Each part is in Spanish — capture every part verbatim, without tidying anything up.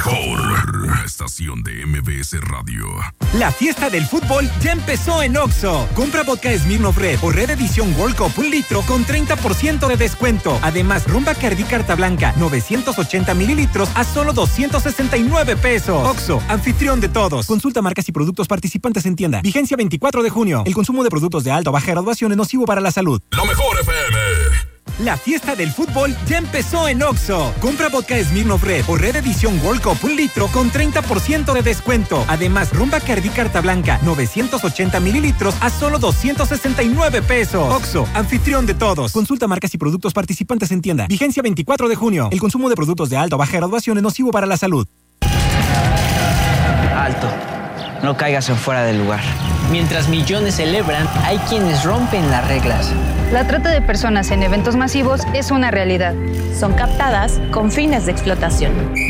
mejor estación de M V S Radio. La fiesta del fútbol ya empezó en Oxxo. Compra vodka Smirnoff Red o Red Edición World Cup un litro con treinta por ciento de descuento. Además, rum Bacardí Carta Blanca novecientos ochenta mililitros a solo doscientos sesenta y nueve pesos. Oxxo, anfitrión de todos. Consulta marcas y productos participantes en tienda. Vigencia veinticuatro de junio. El consumo de productos de alta o baja graduación es nocivo para la salud. Lo mejor F M. La fiesta del fútbol ya empezó en Oxxo. Compra vodka Smirnoff Red o Red Edición World Cup un litro con treinta por ciento de descuento. Además, rum Bacardí Carta Blanca novecientos ochenta mililitros a solo doscientos sesenta y nueve pesos. Oxxo, anfitrión de todos. Consulta marcas y productos participantes en tienda. Vigencia veinticuatro de junio. El consumo de productos de alta o baja graduación es nocivo para la salud. Alto. No caigas en fuera del lugar. Mientras millones celebran, hay quienes rompen las reglas. La trata de personas en eventos masivos es una realidad. Son captadas con fines de explotación.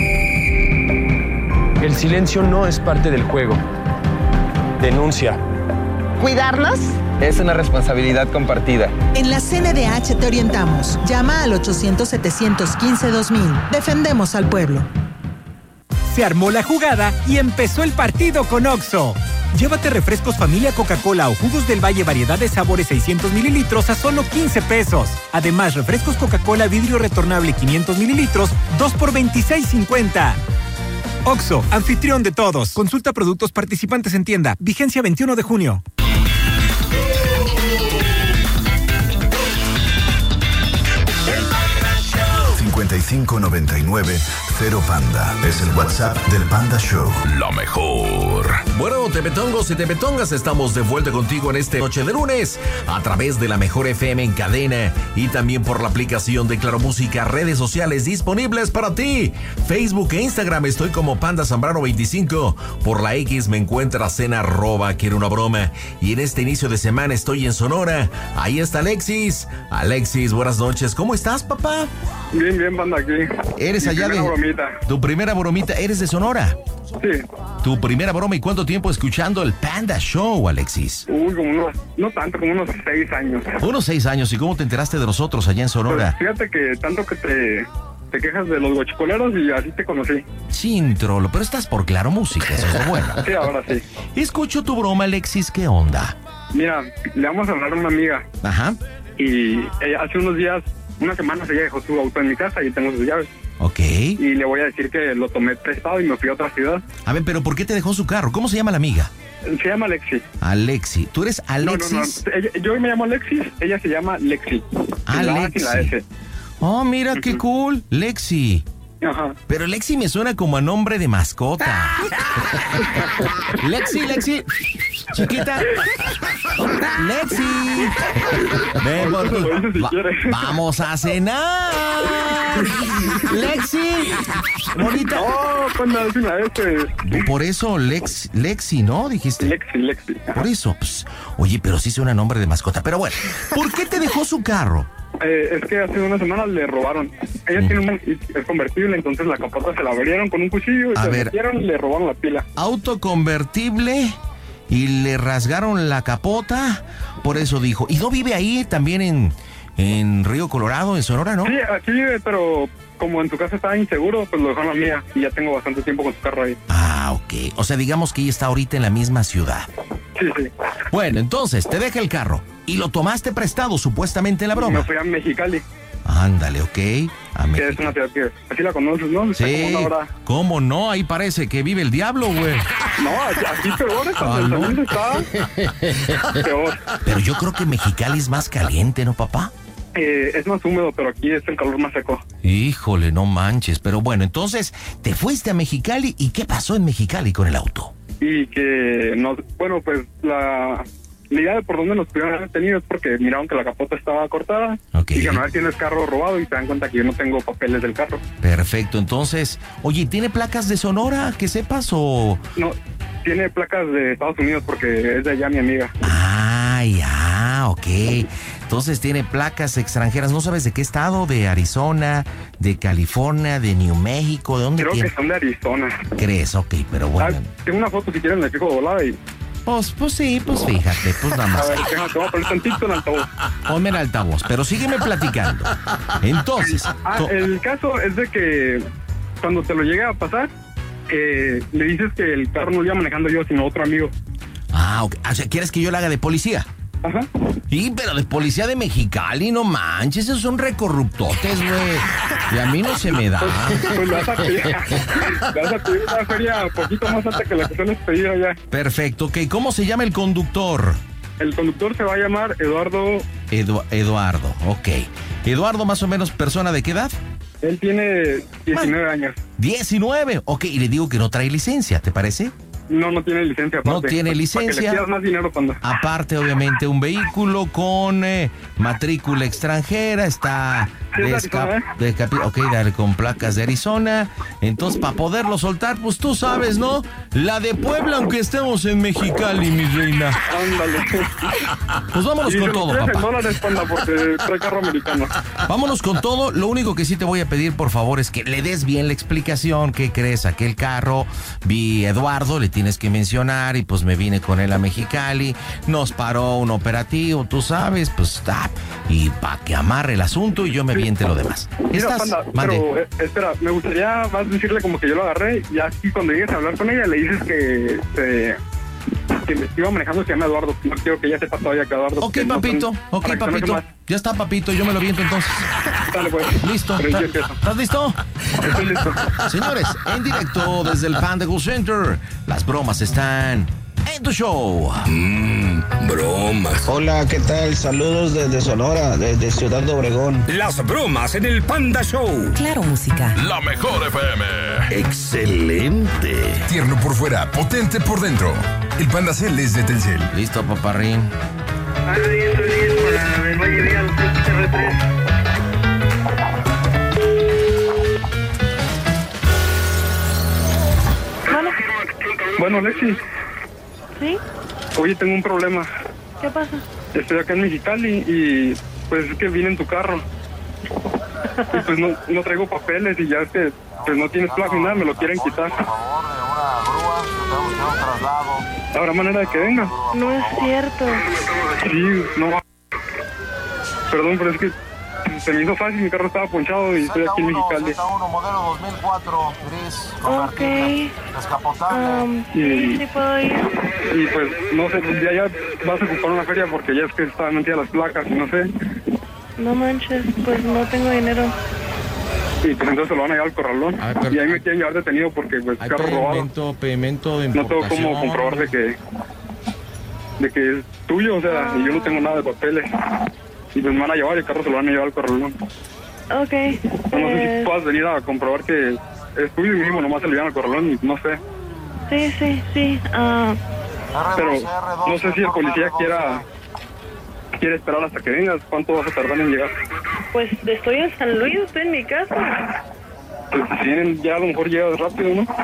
El silencio no es parte del juego. Denuncia. ¿Cuidarnos? Es una responsabilidad compartida. En la C N D H te orientamos. Llama al ochocientos, setecientos quince, dos mil. Defendemos al pueblo. Se armó la jugada y empezó el partido con Oxxo. Llévate refrescos familia Coca-Cola o jugos del Valle variedad de sabores seiscientos mililitros a solo quince pesos. Además, refrescos Coca-Cola vidrio retornable quinientos mililitros, dos por veintiséis cincuenta. Oxxo, anfitrión de todos. Consulta productos participantes en tienda. Vigencia veintiuno de junio. cincuenta y cinco noventa y nueve cero Panda. Es el WhatsApp del Panda Show. Lo mejor. Bueno, tepetongos y tepetongas, estamos de vuelta contigo en esta noche de lunes a través de la Mejor F M en cadena y también por la aplicación de Claro Música, redes sociales disponibles para ti. Facebook e Instagram estoy como Panda Zambrano veinticinco. Por la X me encuentras en arroba quiero una broma. Y en este inicio de semana estoy en Sonora. Ahí está Alexis. Alexis, buenas noches. ¿Cómo estás, papá? Bien, bien, Panda, aquí. Eres Mi allá de... bromita. Tu primera bromita, ¿eres de Sonora? Sí. Tu primera broma, ¿y cuánto tiempo escuchando el Panda Show, Alexis? Uy, como unos, no tanto, como unos seis años. Unos seis años, ¿y cómo te enteraste de nosotros allá en Sonora? Pues fíjate que tanto que te, te quejas de los guachicoleros y así te conocí. Sin trolo, pero estás por Claro Música, eso es lo bueno. Sí, ahora sí. Escucho tu broma, Alexis, ¿qué onda? Mira, le vamos a hablar a una amiga. Ajá. Y ella, hace unos días, una semana, ella dejó su auto en mi casa y tengo sus llaves. Ok. Y le voy a decir que lo tomé prestado y me fui a otra ciudad. A ver, pero ¿por qué te dejó su carro? ¿Cómo se llama la amiga? Se llama Alexi. Alexi. ¿Tú eres Alexis? No, no, no. Ella, yo me llamo Alexis, ella se llama Lexi. Alexi. La, la S. Oh, mira, uh-huh. Qué cool. Lexi. Ajá. Pero Lexi me suena como a nombre de mascota. Lexi, Lexi. Chiquita. Lexi. Ven, por tu... Va, vamos a cenar. Lexi. Bonita. Oh, con la S. Por eso, Lex, Lexi, ¿no? Dijiste. Lexi, Lexi. Ajá. Por eso. Pues, oye, pero sí suena nombre de mascota. Pero bueno, ¿por qué te dejó su carro? Eh, es que hace una semana le robaron. Ella mm. tiene un es convertible, entonces la capota se la abrieron con un cuchillo y a se ver, metieron y le robaron la pila. Auto convertible y le rasgaron la capota, por eso dijo. ¿Y no vive ahí también en, en Río Colorado, en Sonora, no? Sí, aquí vive, pero como en su casa estaba inseguro, pues lo dejó en la mía y ya tengo bastante tiempo con su carro ahí. Ah, ok. O sea, digamos que ella está ahorita en la misma ciudad. Sí, sí. Bueno, entonces, te deja el carro y lo tomaste prestado, supuestamente, en la broma. Me fui a Mexicali. Ándale, ok. A que es una ciudad que así la conoces, ¿no? Está sí, como una hora. ¿Cómo no? Ahí parece que vive el diablo, güey. No, aquí peor, también está peor. Pero yo creo que Mexicali es más caliente, ¿no, papá? Eh, es más húmedo, pero aquí es el calor más seco. Híjole, no manches. Pero bueno, entonces, te fuiste a Mexicali y ¿qué pasó en Mexicali con el auto? Y que, nos, bueno, pues la... La idea de por dónde nos pudieron haber tenido es porque miraron que la capota estaba cortada. Okay. Y que no tienes carro robado y se dan cuenta que yo no tengo papeles del carro. Perfecto, entonces, oye, ¿tiene placas de Sonora que sepas o...? No, tiene placas de Estados Unidos porque es de allá mi amiga. Ah, ya, ok. Entonces tiene placas extranjeras, ¿no sabes de qué estado? ¿De Arizona, de California, de New México? ¿De dónde Creo tiene? que son de Arizona. ¿Crees? Ok, pero bueno. Ah, tengo una foto si quieren, le fijo de volada y... Pues, pues sí, pues fíjate, pues nada más. A ver, tengo, te voy a poner tantito en altavoz. Ponme en altavoz, pero sígueme platicando. Entonces... Ah, to- el caso es de que cuando te lo llegue a pasar, que le dices que el carro no lo iba manejando yo, sino otro amigo. Ah, ok. O sea, ¿quieres que yo la haga de policía? Ajá. Sí, pero de policía de Mexicali, no manches, esos son recorruptotes, güey. Y a mí no se me da. Pues, pues le vas a pedir, le vas a pedir una feria un poquito más alta que la que sueles pedir allá. Perfecto, ok. ¿Cómo se llama el conductor? El conductor se va a llamar Eduardo. Edu- Eduardo, ok. Eduardo, más o menos, ¿persona de qué edad? Él tiene diecinueve años. diecinueve, ok. Y le digo que no trae licencia, ¿te parece? No, no tiene licencia aparte. No tiene Para licencia. que le pidas más dinero cuando... Aparte, obviamente, un vehículo con eh, matrícula extranjera, está Sí, de es esca- Arizona, ¿eh? de capi- ok, dale, con placas de Arizona. Entonces, para poderlo soltar, pues tú sabes, ¿no? La de Puebla, aunque estemos en Mexicali, mi reina. Ándale. Pues vámonos Y con se lo todo, traes en papá. dólares, panda, porque trae carro americano. Vámonos con todo. Lo único que sí te voy a pedir, por favor, es que le des bien la explicación. ¿Qué crees? Aquel carro, vi a Eduardo, le tienes que mencionar, y pues me vine con él a Mexicali. Nos paró un operativo, tú sabes, pues está. Y para que amarre el asunto y yo me viente lo demás. Mira, ¿Estás? panda, Mande. pero eh, espera, me gustaría más decirle como que yo lo agarré, y así cuando llegues a hablar con ella le dices que eh, que me iba manejando, se llama Eduardo. No quiero que ella sepa todavía que Eduardo. Ok, que no papito, son- ok, para que no papito. sepa más. Ya está, papito, yo me lo viento entonces. Dale, pues. Listo. Pero yo ¿Estás empiezo. ¿estás listo? Estoy listo. Señores, en directo desde el Panda Go Center, las bromas están en tu show. Mmm, bromas. Hola, ¿qué tal? Saludos desde Sonora, desde Ciudad Obregón. Las bromas en el Panda Show. Claro, música. La mejor F M. Excelente. Tierno por fuera, potente por dentro. El Panda Cel es de Telcel. Listo, paparrín. Bueno, Lexi, ¿Sí? oye, tengo un problema. ¿Qué pasa? Estoy acá en Mexicali y pues es que vine en tu carro. Y pues no, no traigo papeles y ya es que pues no tienes placa ni nada, me lo quieren quitar. ¿Habrá manera de que venga? No es cierto. Sí, no. Perdón, pero es que se me hizo fácil, mi carro estaba ponchado y estoy aquí en Mexicali. modelo dos mil cuatro, gris, Ok. Um, sí, sí puedo ir. Y pues, no sé, pues ya, ya vas a ocupar una feria porque ya es que estaban metidas las placas y no sé. No manches, pues no tengo dinero. Y pues entonces se lo van a llevar al corralón. Ay, pero- Y ahí me quieren llevar detenido porque pues Hay carro robado. pedimento, pedimento de No tengo importación. cómo comprobar de que de que es tuyo, o sea, y yo no tengo nada de papeles. Y pues me van a llevar y el carro se lo van a llevar al corralón. Ok. No sé eh, si puedas venir a comprobar que es tuyo y mismo nomás se lo llevan al corralón y no sé. sí, sí, sí. ah, Pero no sé si el policía quiera quiere esperar hasta que vengas. ¿Cuánto vas a tardar en llegar? pues estoy en San Luis, estoy en mi casa. Pues si vienen ya a lo mejor llegas rápido, ¿no?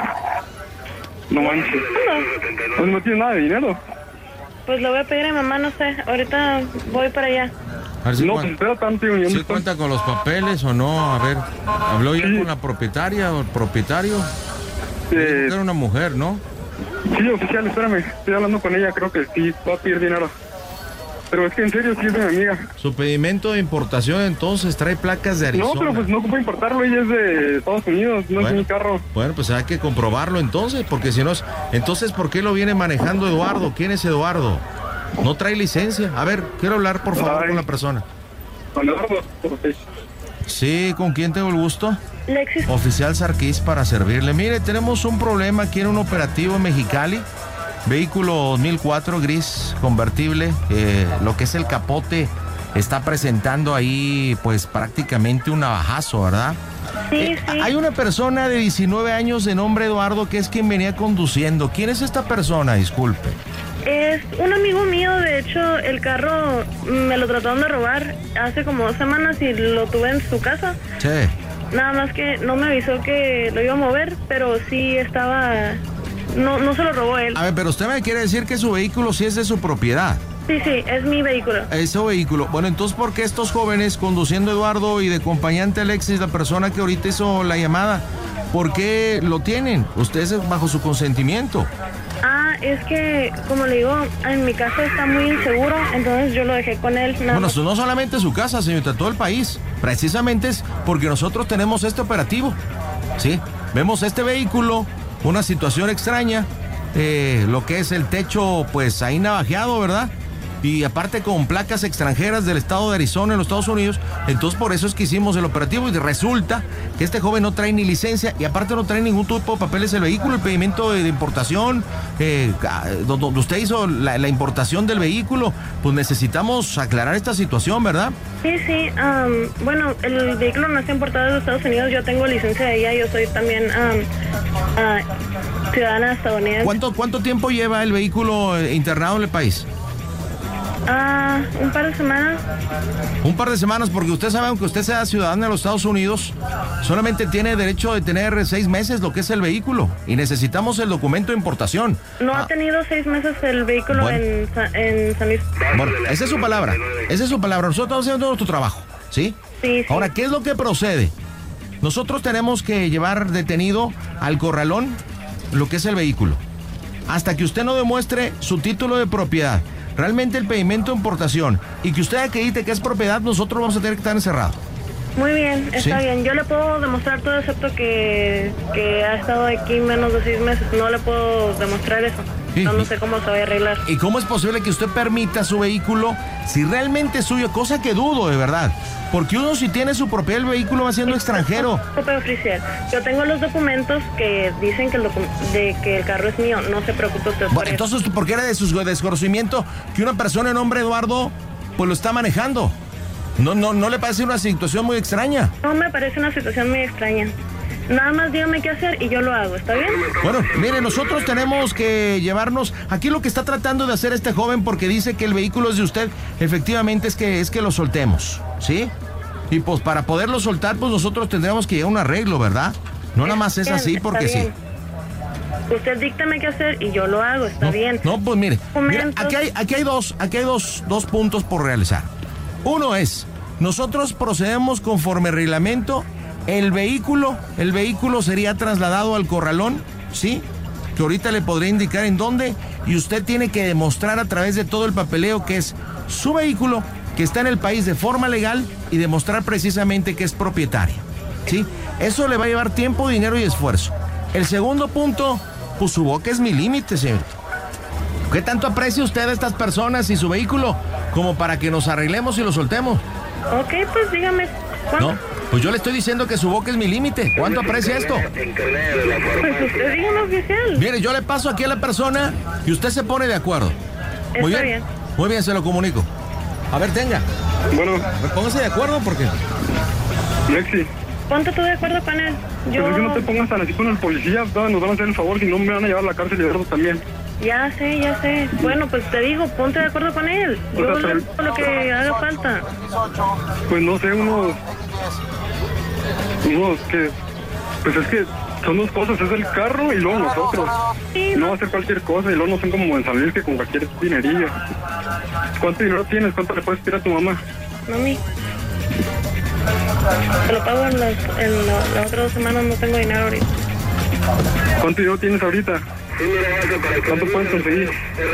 No manches. Pues no tienes nada de dinero. Pues le voy a pedir a mi mamá, no sé. Ahorita voy para allá. A ver si No, cuen- pues espera tanto. Yo ¿sí no cuenta con los papeles o no? A ver, ¿habló ya con la propietaria o el propietario? Eh, Era una mujer, ¿no? Sí, oficial, espérame. Estoy hablando con ella, creo que sí, va a pedir dinero. Pero es que en serio, sí es de mi amiga. Su pedimento de importación entonces trae placas de Arizona. No, pero pues no ocupa importarlo, ella es de Estados Unidos, no es Bueno. mi carro. Bueno, pues hay que comprobarlo entonces, porque si no es... Entonces, ¿por qué lo viene manejando Eduardo? ¿Quién es Eduardo? No trae licencia. A ver, quiero hablar por favor Ay. con la persona. Con Eduardo, ok. Sí, ¿con quién tengo el gusto? Lexis. Oficial Sarquís para servirle. Mire, tenemos un problema aquí en un operativo en Mexicali. Vehículo dos mil cuatro gris convertible. eh, lo que es el capote está presentando ahí pues prácticamente un navajazo, ¿verdad? Sí, Eh, sí. Hay una persona de diecinueve años de nombre Eduardo que es quien venía conduciendo. ¿Quién es esta persona? Disculpe. Es un amigo mío, de hecho, el carro me lo trataron de robar hace como dos semanas y lo tuve en su casa. Sí. Nada más que no me avisó que lo iba a mover, pero sí estaba... No, no se lo robó él. A ver, pero usted me quiere decir que su vehículo sí es de su propiedad. Sí, sí, es mi vehículo. Ese vehículo. Bueno, entonces, ¿por qué estos jóvenes conduciendo Eduardo y de acompañante Alexis, la persona que ahorita hizo la llamada, por qué lo tienen? Ustedes bajo su consentimiento. Ah, es que, como le digo, en mi casa está muy inseguro, entonces yo lo dejé con él. Nada Bueno, más. no solamente su casa, señorita, todo el país. Precisamente es porque nosotros tenemos este operativo. ¿Sí? Vemos este vehículo una situación extraña, eh, lo que es el techo, pues ahí navajeado, ¿verdad? Y aparte con placas extranjeras del estado de Arizona en los Estados Unidos. Entonces por eso es que hicimos el operativo y resulta que este joven no trae ni licencia y aparte no trae ningún tipo de papeles el vehículo, el pedimento de, de importación, eh, donde usted hizo la, la importación del vehículo. Pues necesitamos aclarar esta situación, ¿verdad? Sí, sí, um, bueno, el vehículo no está importado de los Estados Unidos, yo tengo licencia de ella, yo soy también um, uh, ciudadana estadounidense. ¿Cuánto, ¿Cuánto tiempo lleva el vehículo internado en el país? Ah, uh, un par de semanas. Un par de semanas, porque usted sabe, aunque usted sea ciudadana de los Estados Unidos, solamente tiene derecho de tener seis meses lo que es el vehículo y necesitamos el documento de importación. No ah. ha tenido seis meses el vehículo bueno. en, en San Luis. Bueno, esa es su palabra, esa es su palabra. Nosotros estamos haciendo nuestro trabajo, ¿sí? Sí, sí. Ahora, ¿qué es lo que procede? Nosotros tenemos que llevar detenido al corralón lo que es el vehículo, hasta que usted no demuestre su título de propiedad, realmente el pedimento de importación y que usted acredite que es propiedad, nosotros vamos a tener que estar encerrados. Muy bien, está ¿Sí? bien. Yo le puedo demostrar todo excepto que, que ha estado aquí menos de seis meses. No le puedo demostrar eso. Sí. No, no sé cómo se va a arreglar. ¿Y cómo es posible que usted permita su vehículo si realmente es suyo? Cosa que dudo, de verdad. Porque uno, si tiene su propiedad, el vehículo va siendo extranjero. Oficial, yo tengo los documentos que dicen que el, docu de que el carro es mío. No se preocupe usted. Bueno, entonces, ¿por qué era de su desconocimiento que una persona en nombre de Eduardo pues lo está manejando? ¿No, no, ¿No le parece una situación muy extraña? No me parece una situación muy extraña. Nada más dígame qué hacer y yo lo hago, ¿está bien? Bueno, mire, nosotros tenemos que llevarnos... Aquí lo que está tratando de hacer este joven, porque dice que el vehículo es de usted, efectivamente es que, es que lo soltemos, ¿sí? Y pues para poderlo soltar, pues nosotros tendríamos que llegar a un arreglo, ¿verdad? No nada más es así porque sí. Usted díctame qué hacer y yo lo hago, está no, bien. No, pues mire, mire aquí hay, aquí hay, dos, aquí hay dos, dos puntos por realizar. Uno es, nosotros procedemos conforme reglamento. El vehículo, el vehículo sería trasladado al corralón, ¿sí? Que ahorita le podré indicar en dónde. Y usted tiene que demostrar a través de todo el papeleo que es su vehículo, que está en el país de forma legal y demostrar precisamente que es propietario, ¿sí? Eso le va a llevar tiempo, dinero y esfuerzo. El segundo punto, pues su boca es mi límite, señor. ¿Qué tanto aprecia usted a estas personas y su vehículo como para que nos arreglemos y lo soltemos? Ok, pues dígame, ¿cuánto? No. Pues yo le estoy diciendo que su boca es mi límite. ¿Cuánto aprecia esto? Pues usted diga un oficial. Mire, yo le paso aquí a la persona y usted se pone de acuerdo. Muy Está bien. bien. Muy bien, se lo comunico. A ver, tenga. Bueno. Póngase de acuerdo porque... Lexi. Ponte tú de acuerdo con él. Yo... Pues es que no te pongas tan así con el policía. Todos nos van a hacer el favor, si no me van a llevar a la cárcel y verlos también. Ya sé, ya sé. Bueno, pues te digo, ponte de acuerdo con él. Yo o sea, le hago lo que haga falta. Pues no sé, unos... Unos que... Pues es que son dos cosas, es el carro y luego nosotros. Sí, no no va a ser cualquier cosa y luego no son como en San Luis que con cualquier dinerillo. ¿Cuánto dinero tienes? ¿Cuánto le puedes pedir a tu mamá? Mami. Te lo pago en las, en la, las otras dos semanas, no tengo dinero ahorita. ¿Cuánto dinero tienes ahorita? ¿Cuánto puedes conseguir?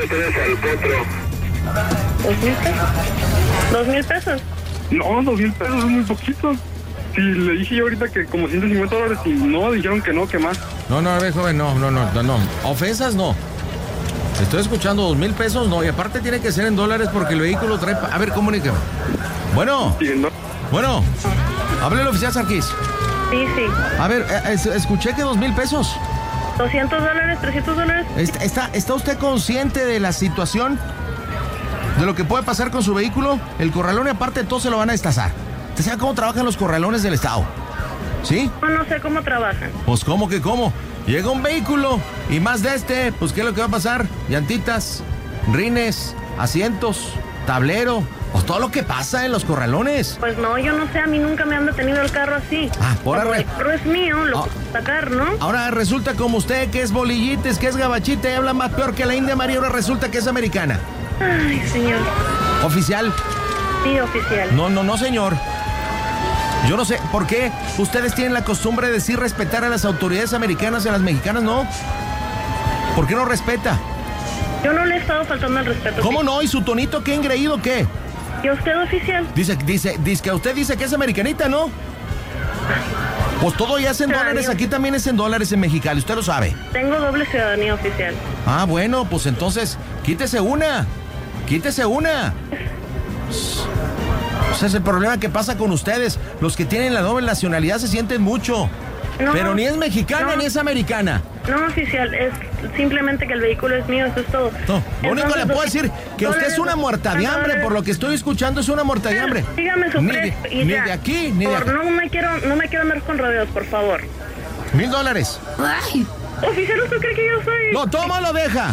¿Dos mil pesos? ¿Dos mil pesos? No, dos mil pesos es muy poquito. Si le dije yo ahorita que como ciento cincuenta dólares y no, dijeron que no, que más. No, no, a ver, joven, no, no, no, no. Ofensas no. Estoy escuchando dos mil pesos, no. Y aparte tiene que ser en dólares porque el vehículo trae... A ver, comuníqueme. Bueno. Sí, no. Bueno. Hable el oficial Sarkis. Sí, sí. A ver, eh, escuché que dos mil pesos. ¿doscientos dólares? ¿trescientos dólares? ¿Está, está, ¿Está usted consciente de la situación? ¿De lo que puede pasar con su vehículo? El corralón y aparte de todo se lo van a destazar. ¿Usted sabe cómo trabajan los corralones del estado? ¿Sí? No, no sé cómo trabajan. Pues cómo que cómo. Llega un vehículo y más de este, pues ¿qué es lo que va a pasar? Llantitas, rines, asientos, tablero, pues todo lo que pasa en los corralones. Pues no, yo no sé, a mí nunca me han detenido el carro así. Ah, por ahora. El carro es mío, lo ah. puedo sacar, ¿no? Ahora resulta como usted que es bolillites, que es gabachita y habla más peor que la India María, ahora resulta que es americana. Ay, señor. ¿Oficial? Sí, oficial. No, no, no, señor. Yo no sé, ¿por qué ustedes tienen la costumbre de decir respetar a las autoridades americanas y a las mexicanas, no? ¿Por qué no respeta? Yo no le he estado faltando al respeto. ¿Cómo no? ¿Y su tonito qué engreído qué? ¿Y usted, oficial? Dice, dice, dice que usted dice que es americanita, ¿no? Pues todo ya es en ciudadanía. Dólares, aquí también es en dólares en Mexicali, usted lo sabe. Tengo doble ciudadanía oficial. Ah, bueno, pues entonces, quítese una. Quítese una. Ese es el problema que pasa con ustedes. Los que tienen la doble nacionalidad se sienten mucho. No, pero ni es mexicana no, ni es americana. No, oficial, es simplemente que el vehículo es mío, eso es todo. No, lo único que le puedo decir que usted es una muerta de hambre, por lo que estoy escuchando es una muerta de hambre. Dígame su precio y ni ya. de aquí, ni de por, acá. No me quiero, no me quiero andar con rodeos, por favor. Mil dólares. Ay. Oficial, ¿usted cree que yo soy? Lo toma o lo deja.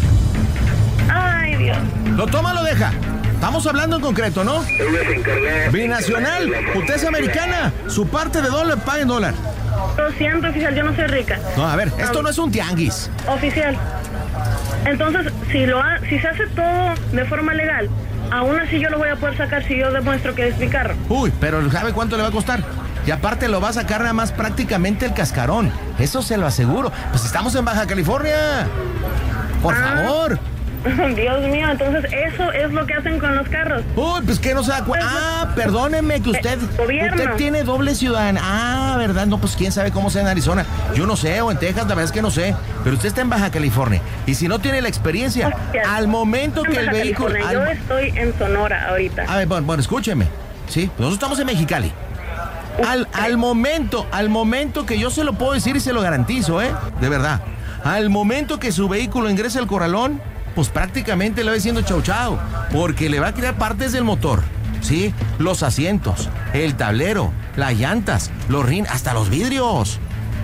Ay, Dios. Lo toma o lo deja. Estamos hablando en concreto, ¿no? Binacional, usted es americana. Su parte de dólar paga en dólar. Lo siento, oficial, yo no soy rica. No, a ver, esto um, no es un tianguis. Oficial, entonces, si lo ha, si se hace todo de forma legal, aún así yo lo voy a poder sacar si yo demuestro que es mi carro. Uy, pero ¿sabe cuánto le va a costar? Y aparte lo va a sacar nada más prácticamente el cascarón. Eso se lo aseguro. Pues estamos en Baja California. Por ah. favor. Dios mío, entonces eso es lo que hacen con los carros. Uy, pues que no se da cuenta. Ah, perdóneme que usted, usted tiene doble ciudadanía. Ah, ¿verdad? No, pues quién sabe cómo sea en Arizona. Yo no sé, o en Texas, la verdad es que no sé. Pero usted está en Baja California. Y si no tiene la experiencia, Hostia, al momento que el vehículo... Al... Yo estoy en Sonora ahorita. A ver, bueno, bueno escúcheme. Sí, nosotros estamos en Mexicali. Al, al momento, al momento que yo se lo puedo decir y se lo garantizo, ¿eh? De verdad. Al momento que su vehículo ingrese al corralón, pues prácticamente le va diciendo chau chau, porque le va a crear partes del motor, ¿sí? Los asientos, el tablero, las llantas, los rines, hasta los vidrios.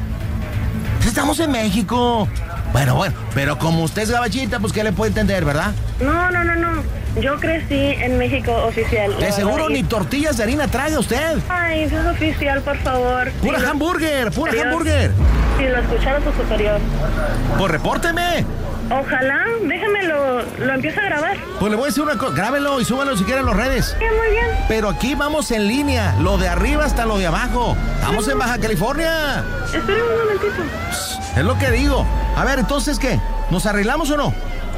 Estamos en México. Bueno, bueno, pero como usted es gabachita, pues ¿qué le puede entender, verdad? No, no, no, no. Yo crecí en México, oficial. De seguro ni tortillas de harina trae usted. Ay, eso es oficial, por favor. Pura si hamburger, lo... pura superior. hamburger. Si lo escuchara su superior. Pues repórteme. Ojalá, déjeme lo, lo empiezo a grabar. Pues le voy a decir una cosa, grábelo y súbalo si quiere en las redes. Sí, muy bien. Pero aquí vamos en línea, lo de arriba hasta lo de abajo. Estamos sí, en Baja California. Espera un momentito. Es lo que digo. A ver, entonces, ¿qué? ¿Nos arreglamos o no?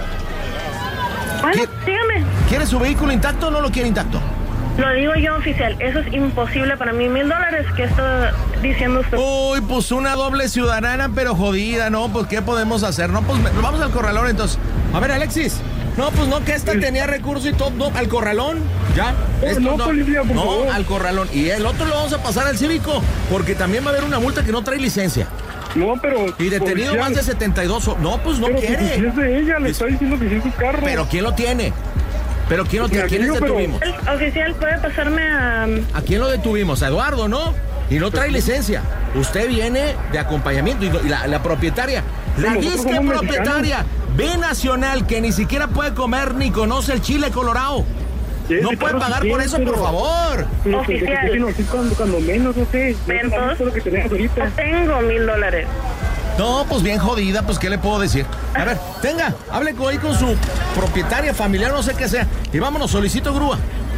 Bueno, dígame. ¿Quiere su vehículo intacto o no lo quiere intacto? Lo digo yo, oficial. Eso es imposible para mí. Mil dólares que está diciendo usted. Uy, pues una doble ciudadana, pero jodida, ¿no? Pues, ¿qué podemos hacer? No, pues, vamos al corralón, entonces. A ver, Alexis. No, pues no, que esta tenía recurso y todo. No, al corralón, ¿ya? Oh, no, no, policía, por no favor. Al corralón. Y el otro lo vamos a pasar al cívico, porque también va a haber una multa que no trae licencia. No, pero... Y detenido policía, más de setenta y dos... No, pues no pero quiere. Si es de ella, le está diciendo que es su carro. Pero ¿quién lo tiene? ¿Pero quién lo tiene? ¿Quién lo detuvimos? El oficial, ¿puede pasarme a...? ¿A quién lo detuvimos? A Eduardo, ¿no? Y no trae licencia. Usted viene de acompañamiento. Y la, la propietaria, la disque propietaria, binacional, que ni siquiera puede comer ni conoce el chile colorado. No puede pagar por eso, por favor. Oficial. Cuando, cuando menos, no sé. Entonces, no tengo mil dólares. No, pues bien jodida, pues ¿qué le puedo decir? A ver, tenga, hable con, ahí con su propietaria, familiar, no sé qué sea. Y vámonos, solicito grúa.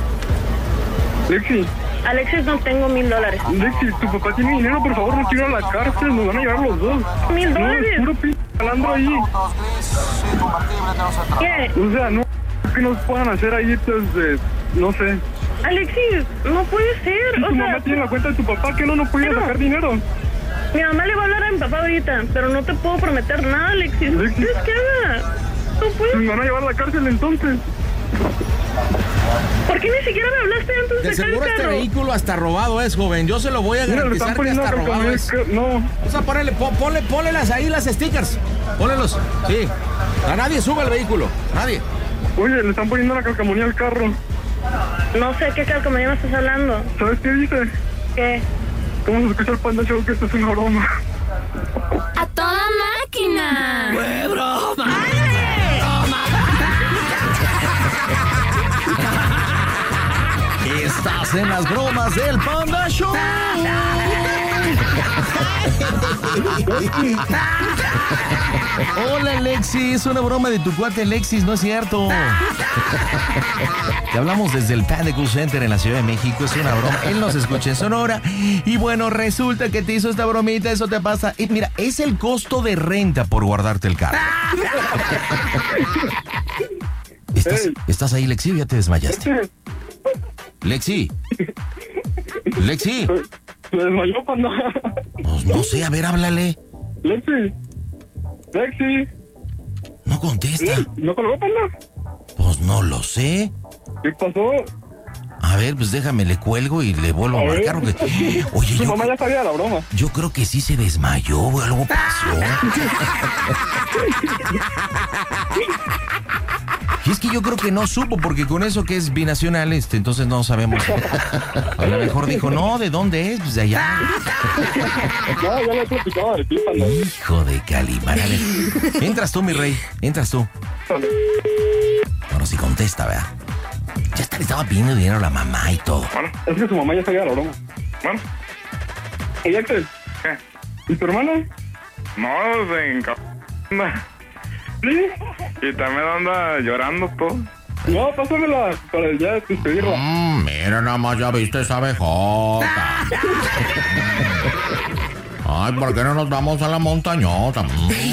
Lexi. Alexis, no tengo mil dólares. Lexi, tu papá tiene dinero, por favor, no quiero ir a la cárcel, nos van a llevar los dos. ¿Mil dólares? No, puro p*** calandro ahí. ¿Qué? O sea, no, que nos puedan hacer ahí, pues, no sé. Alexis, no puede ser. Si o tu sea, mamá tiene la cuenta de tu papá, que no, no puede sacar dinero. Mi mamá le va a hablar a mi papá ahorita, pero no te puedo prometer nada, Alexis. Alexis. ¿Qué quieres que haga? No puedes. Me van a llevar a la cárcel entonces. ¿Por qué ni siquiera me hablaste antes de, de sacar el carro? Seguro este vehículo hasta robado es, joven. Yo se lo voy a garantizar que hasta robado es. No. O sea, ponle, ponle, ponle las ahí, las stickers. Pónlelos. Sí. A nadie sube el vehículo. Nadie. Oye, le están poniendo la calcamonía al carro. No sé qué calcamonía me estás hablando. ¿Sabes qué dice? ¿Qué? ¿Cómo se escucha el Panda Show? Que esto es una broma. ¡A toda máquina! ¡Fue broma! Estás en las bromas del Panda Show. Hola, Alexis, es una broma de tu cuate Alexis, no es cierto. Te hablamos desde el Panda Cool Center en la Ciudad de México, es una broma. Él nos escucha en Sonora y bueno, resulta que te hizo esta bromita, eso te pasa. Y mira, es el costo de renta por guardarte el carro. ¿Estás, ¿Estás ahí, Lexi, o ya te desmayaste? Lexi. Lexi. Me desmayó cuando... Pues no sé, a ver, háblale. Lexi. Lexi. No contesta. ¿No colgó, panda? Pues no lo sé. ¿Qué pasó? A ver, pues déjame, le cuelgo y le vuelvo a, a marcar. Porque... Oye, tu yo... mamá ya sabía la broma. Yo creo que sí se desmayó o algo pasó. Y es que yo creo que no supo, porque con eso que es binacional, este, entonces no sabemos. A lo mejor dijo, no, ¿de dónde es? Pues de allá. No, ya le he platicado de ti, panda. Hijo de Calimán. A ver, entras tú, mi rey, entras tú. Bueno, si contesta, ¿verdad? Ya hasta le estaba pidiendo dinero a la mamá y todo. Bueno, es que su mamá ya sabía la broma. Bueno. ¿Y Axel? ¿Y tu hermana? No, se encanta. ¿Sí? Y también anda llorando todo. No, pásamela para ya despedirla. Mm, mira, nada más ya viste esa abejota. Ay, ¿por qué no nos vamos a la montañota?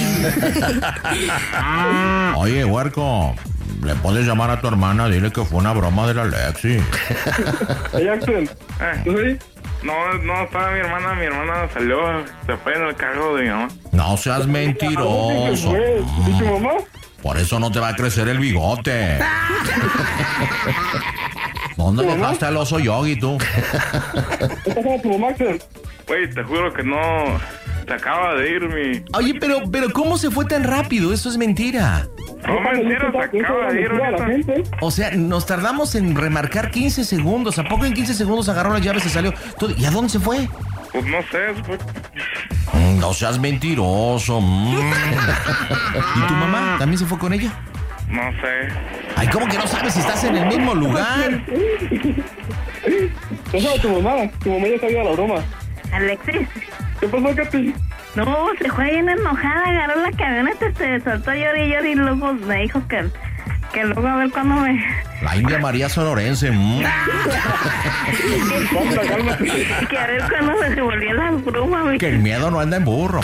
Mm. Oye, huerco, ¿le puedes llamar a tu hermana? Dile que fue una broma de la Lexi. Hey, Axel, eh. ¿tú sí? No, no estaba mi hermana, mi hermana salió, se fue en el carro de mi mamá. No seas mentiroso. ¿Y tu mamá? Por eso no te va a crecer el bigote. ¿Dónde dejaste al oso Yogi, tú? ¿Qué pasó a tu mamá, Axel? Güey, te juro que no... Se acaba de ir mi... Oye, pero, pero ¿cómo se fue tan rápido? Eso es mentira. No, mentira, se acaba de ir ahorita. O sea, nos tardamos en remarcar quince segundos. ¿A poco en quince segundos agarró las llaves y se salió? ¿Y a dónde se fue? Pues no sé, se fue... No seas mentiroso. Mm. ¿Y tu mamá también se fue con ella? No sé. Ay, ¿cómo que no sabes si estás en el mismo lugar? ¿Qué sabe tu mamá? Tu mamá ya sabía la broma. Alexis. ¿Qué pasó, Katy? No, se fue bien enojada, agarró la camioneta, se soltó llori y llori y luego me dijo que, que luego a ver cuándo me... La India María Sonorense. Mm. Que a ver cuándo me devolvía la bruma. Que el miedo no anda en burro.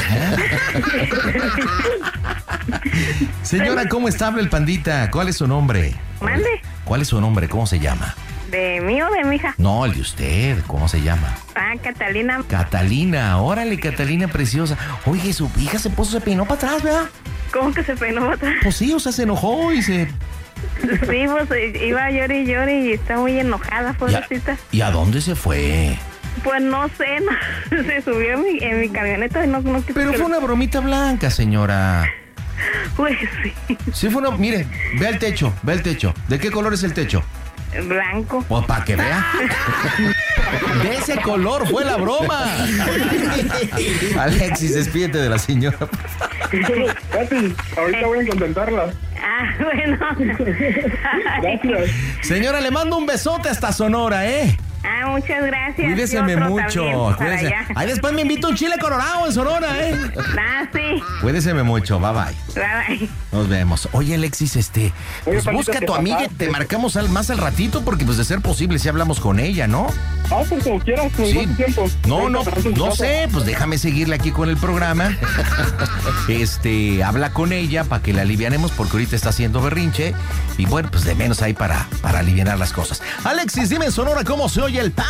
Señora, ¿cómo está? Habla el pandita. ¿Cuál es su nombre? Mande. ¿Cuál es su nombre? ¿Cómo se llama? ¿De mí o de mi hija? No, el de usted. ¿Cómo se llama? Ah, Catalina. Catalina. Órale, Catalina preciosa. Oye, su hija se puso, se peinó para atrás, ¿verdad? ¿Cómo que se peinó para atrás? Pues sí, o sea, se enojó y se... Sí, pues iba a llorar y llorar y está muy enojada, pobrecita. ¿Y a, ¿y a dónde se fue? Pues no sé, no, se subió en mi, en mi camioneta y no... no Pero fue una bromita blanca, señora. Pues sí. Sí fue una... Mire, ve el techo, ve el techo. ¿De qué color es el techo? Blanco. Pues para que vea. De ese color fue la broma. Alexis, despídete de la señora. Katy, ahorita voy a contentarla. Ah, bueno. Gracias. Señora, le mando un besote hasta Sonora, ¿eh? Ah, muchas gracias. Cuídeseme mucho. Cuídese. Ahí después me invito a un chile colorado en Sonora, ¿eh? Ah, sí. Cuídeseme mucho. Bye, bye. Bye, bye. Nos vemos. Oye, Alexis, este... Pues Oye, busca a tu amiga y te marcamos al, más al ratito porque, pues, de ser posible, si hablamos con ella, ¿no? Ah, pues como quieras, con sí. tiempo. No, no, no sé, pues déjame seguirle aquí con el programa. Este, habla con ella para que la alivianemos porque ahorita está haciendo berrinche. Y bueno, pues de menos ahí para, para alivianar las cosas. Alexis, dime en Sonora cómo se oye el pan.